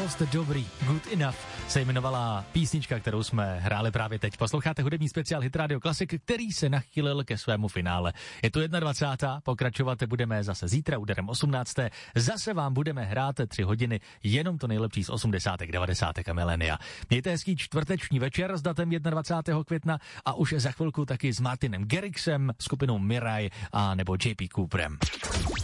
Dost dobrý, good enough se jmenovala písnička, kterou jsme hráli právě teď. Posloucháte hudební speciál Hit Radio Classic, který se nachýlil ke svému finále. Je tu 21. Pokračovat budeme zase zítra úderem 18. Zase vám budeme hrát 3 hodiny jenom to nejlepší z 80. 90. a milénia. Mějte hezký čtvrteční večer s datem 21. května a už za chvilku taky s Martinem Garrixem, skupinou Mirai a nebo JP Cooperem.